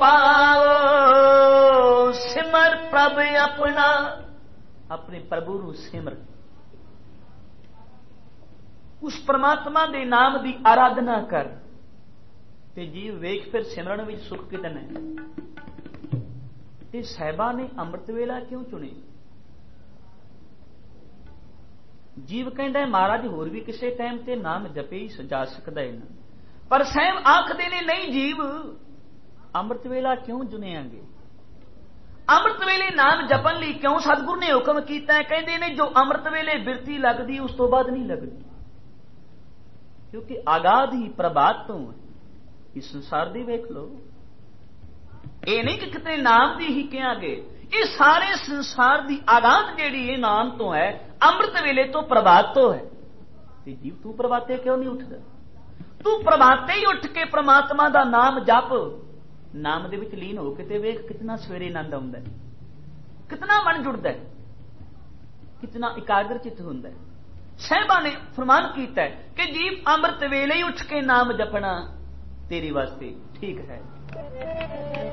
पाओ सिमर प्रभ अपना, अपने प्रभु नूं सिमर, उस परमात्मा दे नाम दी आराधना कर ते जीव वेख फिर सिमरन विच सुख कितन है। ते साहिबा ने अमृत वेला क्यों चुने? जीव कहता महाराज होर भी किसी टाइम ते नाम जपे ही जा सकता है ना, पर साहिब आखदे ने नहीं जीव अमृत वेला क्यों चुनियागे? अमृत वेले नाम जपन लई क्यों सतगुरु ने हुक्म कीता है? कहते ने जो अमृत वेले बिरती लगदी उस तो बाद नहीं लगदी, क्योंकि आगाध ही प्रभात तो है। इस संसार दी वेख लो, ये नहीं कि कितने नाम दी ही कहांगे, ये सारे संसार दी आगाध जेड़ी है नाम तो है, अमृत वेले तो प्रभात तो है। ते जीव तू प्रभाते क्यों नहीं उठदा? तू प्रभाते ही उठ के परमात्मा दा नाम जप, नाम दे विच लीन होके ते वेख कितना सवेरे आनंद आउंदा है, कितना मन जुड़दा है, कितना एकाग्र चित हुंदा है। साहिबा ने फरमान कीता है कि जीव अमृत वेले ही उठ के नाम जपना तेरे वास्ते ठीक है।